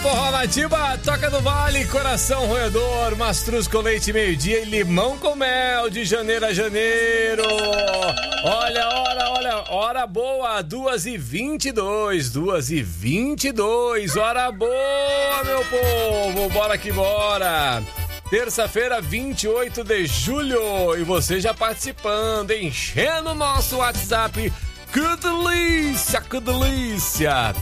Forró Nativa, Toca do Vale, Coração Roedor, Mastruz com leite meio-dia e limão com mel de janeiro a janeiro. Olha, hora boa, 2h22, 2h22, hora boa, meu povo, bora que bora. Terça-feira, 28 de julho, e você já participando, enchendo o nosso WhatsApp. Que delícia, que delícia!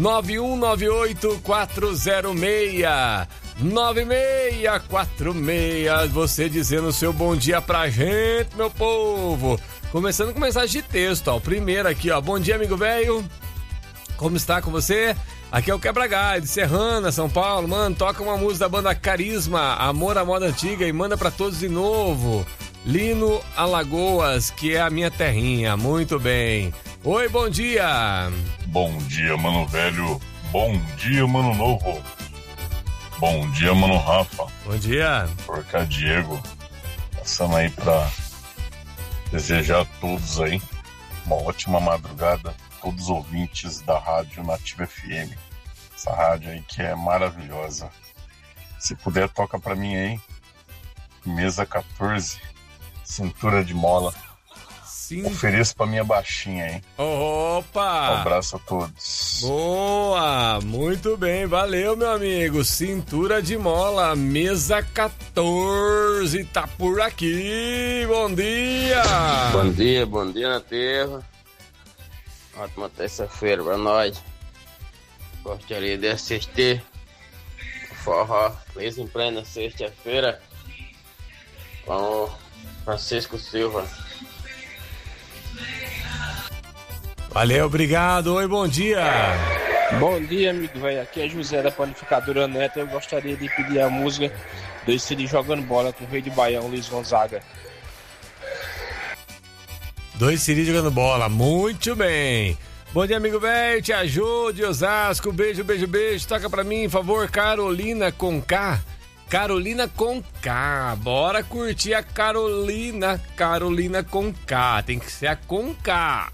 9198-406-9646. Você dizendo o seu bom dia pra gente, meu povo. Começando com mensagem de texto, ó. O primeiro aqui, ó. Bom dia, amigo velho. Como está com você? Aqui é o Quebra-Galho, de Serrana, São Paulo. Mano, toca uma música da banda Carisma, Amor à Moda Antiga, e manda pra todos de novo. Lino Alagoas, que é a minha terrinha. Muito bem. Oi, bom dia. Bom dia, mano velho. Bom dia, mano novo. Bom dia, mano Rafa. Bom dia. Por cá, Diego. Passando aí pra desejar a todos aí uma ótima madrugada. Todos os ouvintes da Rádio Nativa FM. Essa rádio aí que é maravilhosa. Se puder, toca pra mim aí. Mesa 14, Cintura de Mola. Sim. Ofereço pra minha baixinha, hein? Opa! Um abraço a todos. Boa! Muito bem, valeu, meu amigo. Cintura de Mola, Mesa 14, tá por aqui. Bom dia! Bom dia na terra. Ótima terça-feira pra nós. Gostaria de assistir o forró mesmo em plena sexta-feira com o Francisco Silva. Valeu, obrigado. Oi, bom dia. Bom dia, amigo velho. Aqui é José da Panificadora Neto. Eu gostaria de pedir a música do CD Jogando Bola com o Rei de Baião, Luiz Gonzaga. Dois CD Jogando Bola, muito bem. Bom dia, amigo velho. Te ajude, Osasco. Beijo, beijo, beijo. Toca pra mim, por favor, Carolina com K. Carolina com K. Bora curtir a Carolina. Carolina com K. Tem que ser a com K.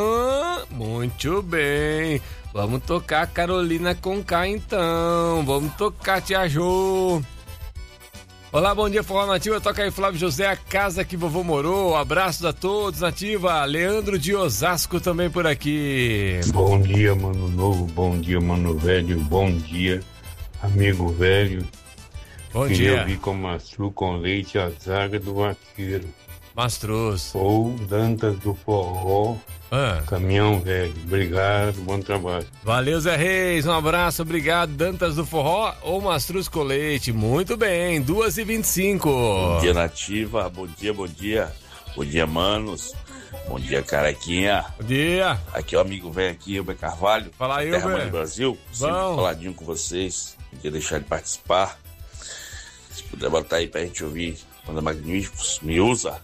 Muito bem. Vamos tocar a Carolina com K então. Vamos tocar, Tia Jô. Olá, bom dia, Forró Nativa. Toca aí, Flávio José, a casa que vovô morou. Abraços a todos, Nativa. Leandro de Osasco também por aqui. Bom dia, mano novo. Bom dia, mano velho. Bom dia, amigo velho. Bom Queria dia. ouvir com Mastruz com leite a zaga do vaqueiro. Mastruz. Ou Dantas do Forró, Caminhão Velho. Obrigado, bom trabalho. Valeu, Zé Reis. Um abraço, obrigado. Dantas do Forró ou Mastruz com leite. Muito bem, 2h25. Bom dia, Nativa. Bom dia, bom dia. Bom dia, manos. Bom dia, Carequinha. Bom dia. Aqui é o amigo velho aqui, Elber Carvalho. Fala aí, Terra Mãe Elber. do Brasil. Sempre faladinho com vocês. Não queria deixar de participar. Se puder botar aí pra gente ouvir Banda Magníficos, Me Usa.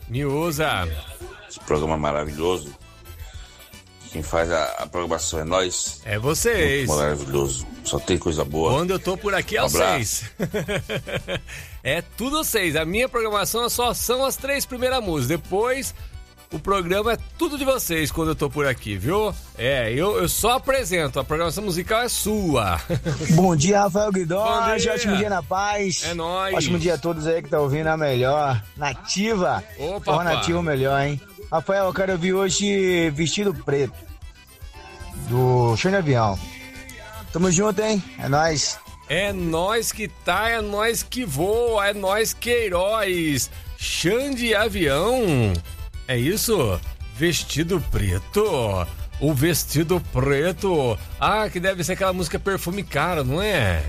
Esse programa maravilhoso. Quem faz a programação é nós. É vocês. Muito maravilhoso. Só tem coisa boa. Quando eu tô por aqui é vocês. É tudo vocês. A minha programação só são as 3 primeiras músicas. Depois, o programa é tudo de vocês quando eu tô por aqui, viu? Eu só apresento. A programação musical é sua. Bom dia, Rafael Guidó. Bom dia. Ótimo dia na paz. É nóis. Ótimo dia a todos aí que tá ouvindo a melhor. Nativa. Opa, Nativa melhor, hein? Rafael, eu quero ouvir hoje Vestido Preto, do Show de Avião. Tamo junto, hein? É nóis. É nóis que tá, é nóis que voa, é nóis que heróis. Xande Avião. É isso? Vestido Preto. O Vestido Preto. Ah, que deve ser aquela música Perfume Caro, não é?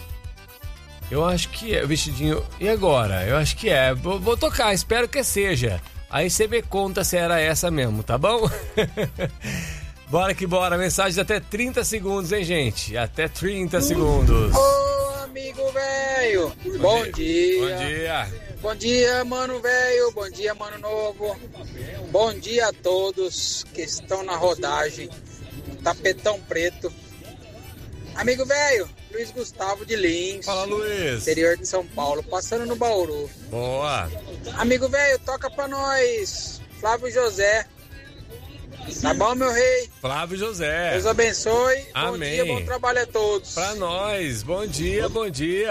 Eu acho que é. O vestidinho. E agora? Eu acho que é. Vou tocar, espero que seja. Aí você me conta se era essa mesmo, tá bom? Bora que bora. Mensagem de até 30 segundos, hein, gente? Até 30 segundos. Ô, amigo velho. Bom dia. Bom dia. Bom dia, mano velho. Bom dia, mano novo. Bom dia a todos que estão na rodagem. Tapetão Preto. Amigo velho, Luiz Gustavo de Lins. Fala, Luiz. Interior de São Paulo, passando no Bauru. Boa. Amigo velho, toca pra nós. Flávio José. Tá bom, meu rei? Flávio José. Deus abençoe. Amém. Bom dia, bom trabalho a todos. Pra nós. Bom dia, bom dia.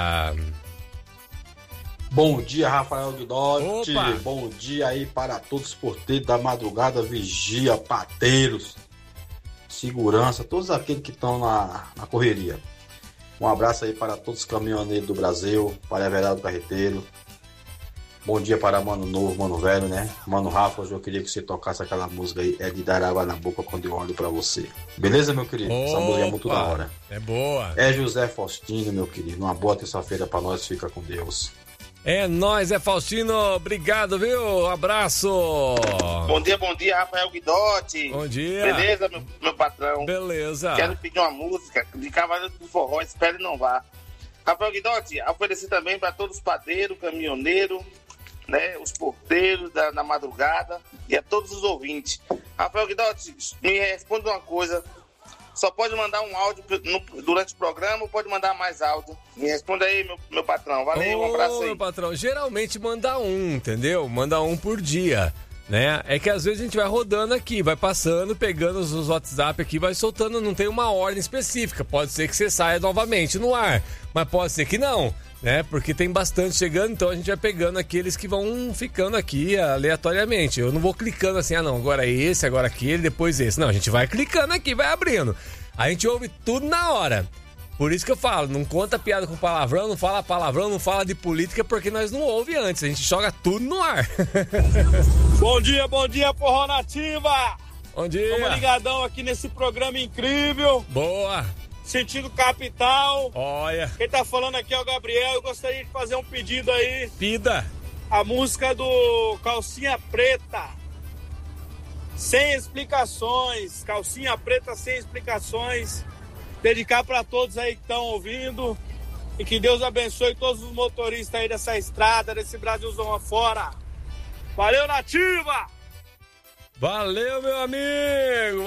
Bom dia, Rafael Guidotti. Opa. Bom dia aí para todos os porteiros da madrugada, vigia, pateiros, segurança, todos aqueles que estão na correria. Um abraço aí para todos os caminhoneiros do Brasil, para Everaldo Carreteiro. Bom dia para Mano Novo, Mano Velho, né? Mano Rafa, hoje eu queria que você tocasse aquela música aí, é de dar água na boca quando eu olho para você. Beleza, meu querido? Essa música é muito da hora. É boa. É José Faustino, meu querido. Uma boa terça-feira para nós, fica com Deus. É nóis, é Faustino. Obrigado, viu? Abraço. Bom dia, Rafael Guidotti. Bom dia. Beleza, meu patrão? Beleza. Quero pedir uma música de Cavaleiro do Forró, Espere Não Vá. Rafael Guidotti, oferecer também para todos os padeiros, caminhoneiros, né, os porteiros da madrugada e a todos os ouvintes. Rafael Guidotti, me responde uma coisa. Só pode mandar um áudio durante o programa ou pode mandar mais áudio? Me responda aí, meu patrão. Valeu, um abraço aí. Meu patrão, geralmente manda um, entendeu? Manda um por dia, né? É que às vezes a gente vai rodando aqui, vai passando, pegando os WhatsApp aqui, vai soltando, não tem uma ordem específica. Pode ser que você saia novamente no ar, mas pode ser que não, né? Porque tem bastante chegando, então a gente vai pegando aqueles que vão ficando aqui aleatoriamente. Eu não vou clicando assim, não, agora esse, agora aquele, depois esse. Não, a gente vai clicando aqui, vai abrindo. A gente ouve tudo na hora. Por isso que eu falo, não conta piada com palavrão, não fala palavrão, não fala de política, porque nós não ouve antes, a gente joga tudo no ar. Bom dia, Forró Nativa! Bom dia! Estamos ligadão aqui nesse programa incrível. Boa! Sentido Capital. Olha. Quem tá falando aqui é o Gabriel. Eu gostaria de fazer um pedido aí. Pida. A música do Calcinha Preta. Sem explicações. Calcinha Preta sem explicações. Dedicar para todos aí que estão ouvindo. E que Deus abençoe todos os motoristas aí dessa estrada, desse Brasilzão afora. Valeu, Nativa! Valeu, meu amigo!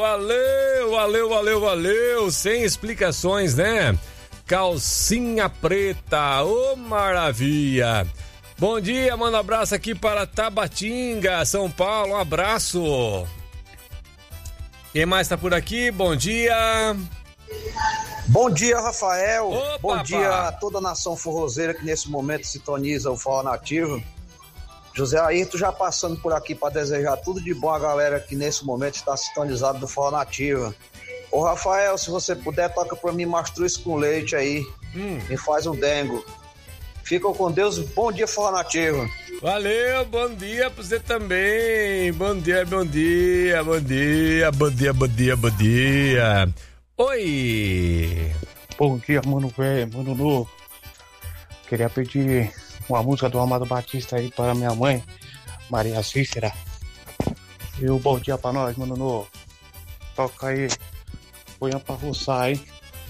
Valeu! Sem explicações, né? Calcinha Preta, ô maravilha! Bom dia, manda um abraço aqui para Tabatinga, São Paulo, um abraço! Quem mais tá por aqui? Bom dia! Bom dia, Rafael! Opa, bom dia a toda a nação forrozeira que nesse momento sintoniza o Forró Nativo. José Ayrton já passando por aqui para desejar tudo de bom a galera que nesse momento está sintonizado do Forró Nativa. Ô Rafael, se você puder, toca para mim Mastruz com leite aí. Me faz um dengo. Ficam com Deus, bom dia, Forró Nativo. Valeu, bom dia pra você também. Bom dia. Oi! Bom dia, mano velho, mano novo. Queria pedir uma música do Amado Batista aí para minha mãe, Maria Cícera. E um bom dia pra nós, mano novo. Toca aí, põe pra roçar, hein?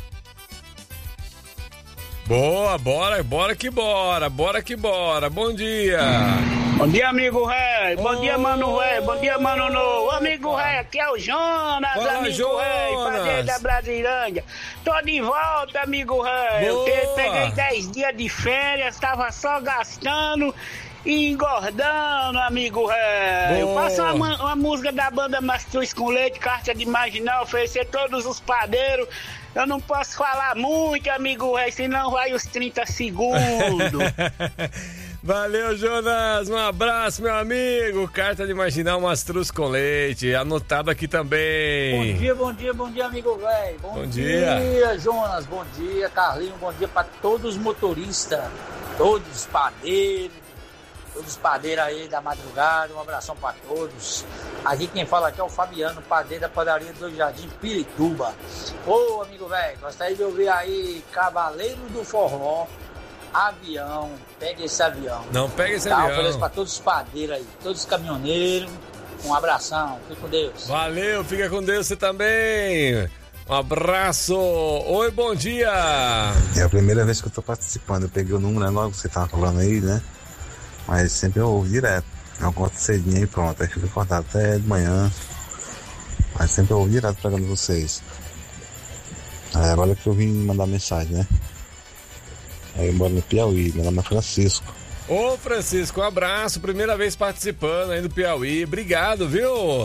Boa, bora que bora. Bom dia. Bom dia, amigo rei. Bom dia, mano rei. Bom dia, mano novo. Amigo rei, aqui é o Jonas. Fala, amigo rei, padre da Brasilândia. Tô de volta, amigo rei. Eu peguei 10 dias de férias, tava só gastando e engordando, amigo rei. Eu faço uma música da banda Mastruz com Leite, Carta de Marginal, oferecer todos os padeiros. Eu não posso falar muito, amigo rei, senão vai os 30 segundos. Valeu, Jonas. Um abraço, meu amigo. Carta de Marginal Mastruz com Leite. Anotado aqui também. Bom dia, amigo velho. Bom dia, Jonas. Bom dia, Carlinhos. Bom dia para todos os motoristas, todos os padeiros aí da madrugada. Um abração para todos. Aqui quem fala aqui é o Fabiano, padeiro da padaria do Jardim Pirituba. Ô, amigo velho, gostaria de ouvir aí Cavaleiro do Forró. Avião, pega esse avião. Não, pega esse avião. Ofereço pra todos os padeiros aí, todos os caminhoneiros. Um abração, fique com Deus. Valeu, fica com Deus você também. Um abraço. Oi, bom dia. É a primeira vez que eu tô participando. Eu peguei o número, né? Logo você tava falando aí, né? Mas sempre eu ouvo direto. Eu corto cedinho e pronto. Aí fica acordado até de manhã. Mas sempre eu ouvo direto pegando vocês. Aí agora que eu vim mandar mensagem, né? Aí eu moro no Piauí, meu nome é Francisco. Ô Francisco, um abraço, primeira vez participando aí do Piauí, obrigado, viu?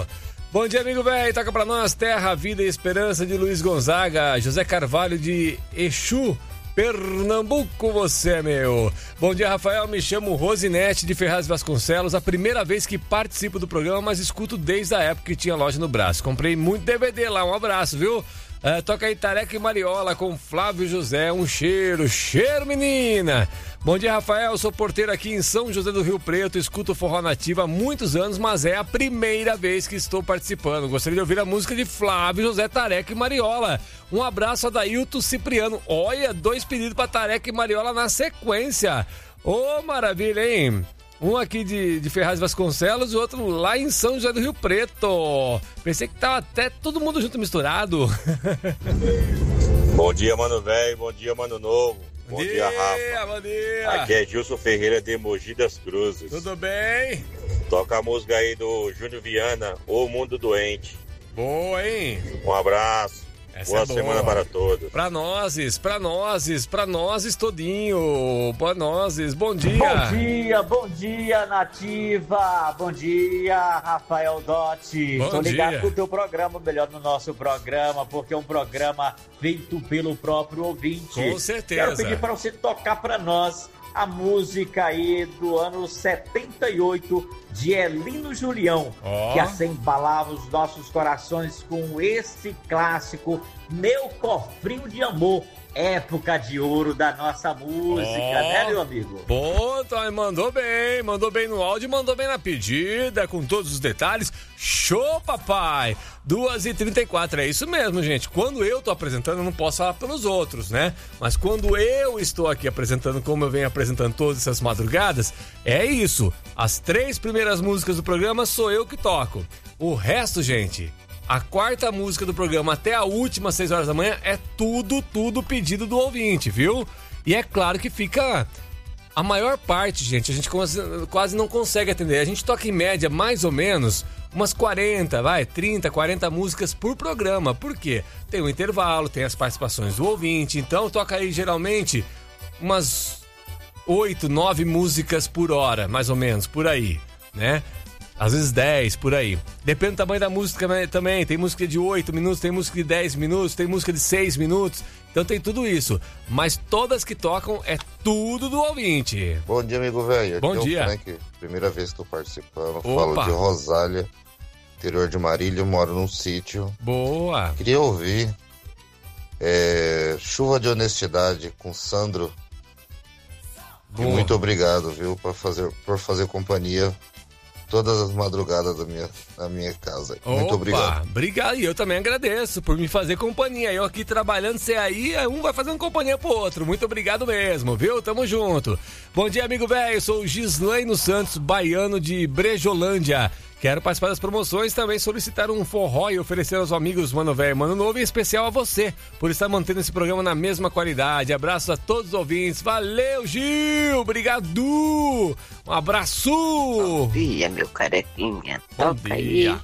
Bom dia, amigo velho. Toca pra nós Terra, Vida e Esperança de Luiz Gonzaga. José Carvalho de Exu, Pernambuco, você é meu. Bom dia, Rafael. Me chamo Rosinete de Ferraz Vasconcelos. A primeira vez que participo do programa, mas escuto desde a época que tinha loja no braço. Comprei muito DVD lá. Um abraço, viu? Toca aí Tareca e Mariola com Flávio José. Um cheiro, menina. Bom dia, Rafael. Sou porteiro aqui em São José do Rio Preto. Escuto Forró Nativa há muitos anos, mas é a primeira vez que estou participando. Gostaria de ouvir a música de Flávio José, Tareca e Mariola. Um abraço a Dailton Cipriano. Olha, 2 pedidos para Tareca e Mariola na sequência. Ô, maravilha, hein? Um aqui de Ferraz Vasconcelos e o outro lá em São José do Rio Preto. Pensei que tava até todo mundo junto misturado. Bom dia, mano velho. Bom dia, mano novo. Bom dia, Rafa. Bom dia. Aqui é Gilson Ferreira de Mogi das Cruzes. Tudo bem? Toca a música aí do Júnior Viana, O Mundo Doente. Boa, hein? Um abraço. Essa boa é boa. Semana para todos. Pra nós todinho. Boa nozes, bom dia. Bom dia, Nativa. Bom dia, Rafael Dotti. Bom Tô ligado dia. com o teu programa, melhor no nosso programa, porque é um programa feito pelo próprio ouvinte. Com certeza. Quero pedir para você tocar para nós a música aí do ano 78 de Elino Julião, que assim embalava os nossos corações com esse clássico Meu Cofrinho de Amor, época de ouro da nossa música, né, meu amigo? Bom, então, mandou bem no áudio, mandou bem na pedida, com todos os detalhes. Show, papai! 2h34, é isso mesmo, gente. Quando eu tô apresentando, eu não posso falar pelos outros, né? Mas quando eu estou aqui apresentando, como eu venho apresentando todas essas madrugadas, é isso. As 3 primeiras músicas do programa sou eu que toco. O resto, gente, a 4ª música do programa até a última 6 horas da manhã é tudo pedido do ouvinte, viu? E é claro que fica... A maior parte, gente, a gente quase não consegue atender. A gente toca em média mais ou menos umas 30, 40 músicas por programa. Por quê? Tem um intervalo, tem as participações do ouvinte. Então toca aí geralmente umas 8, 9 músicas por hora, mais ou menos, por aí, né? Às vezes 10, por aí. Depende do tamanho da música também. Tem música de 8 minutos, tem música de 10 minutos, tem música de 6 minutos. Então tem tudo isso. Mas todas que tocam é tudo do ouvinte. Bom dia, amigo velho. Bom dia. Frank, primeira vez que estou participando. Falo de Rosália, interior de Marília. Moro num sítio. Boa. Queria ouvir Chuva de Honestidade com Sandro. Boa. E muito obrigado, viu, por fazer companhia todas as madrugadas da minha casa. Muito obrigado. Obrigado. E eu também agradeço por me fazer companhia. Eu aqui trabalhando, você aí, um vai fazendo companhia pro outro. Muito obrigado mesmo, viu? Tamo junto. Bom dia, amigo velho. Sou o Gislaino Santos, baiano de Brejolândia. Quero participar das promoções, também solicitar um forró e oferecer aos amigos Mano Velho e Mano Novo, em especial a você, por estar mantendo esse programa na mesma qualidade. Abraços a todos os ouvintes. Valeu, Gil! Obrigado! Um abraço! Bom dia, meu carequinha. Toca aí.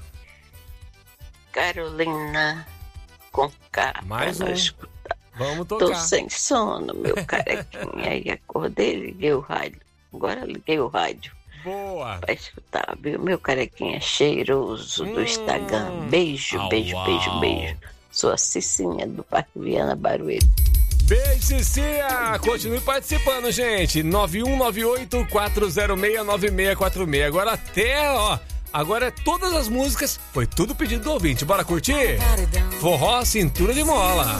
Carolina com K. Mais um. Escutar. Vamos tocar. Tô sem sono, meu carequinha. Aí acordei, liguei o rádio. Agora liguei o rádio. Boa! Pra escutar, viu? Meu carequinha cheiroso do Instagram. Beijo, beijo, beijo, beijo. Sou a Cicinha do Parque Viana Barueri. Beijo, Cicinha! Continue participando, gente. 9198-406-9646. Agora é todas as músicas. Foi tudo pedido do ouvinte. Bora curtir? Forró, cintura de mola.